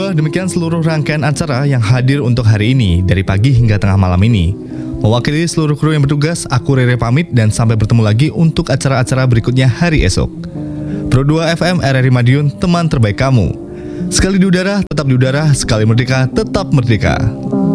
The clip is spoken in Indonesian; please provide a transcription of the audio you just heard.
2, demikian seluruh rangkaian acara yang hadir untuk hari ini dari pagi hingga tengah malam ini. Mewakili seluruh kru yang bertugas, aku Rere pamit dan sampai bertemu lagi untuk acara-acara berikutnya hari esok. Pro 2 FM RRI Madiun, teman terbaik kamu. Sekali di udara, tetap di udara. Sekali merdeka, tetap merdeka.